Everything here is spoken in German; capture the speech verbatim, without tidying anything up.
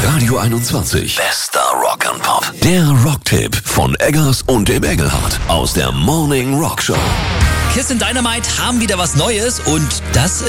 Radio einundzwanzig. Bester Rock and Pop. Der Rocktipp von Eggers und dem Engelhardt aus der Morning Rock Show. Kiss and Dynamite haben wieder was Neues und das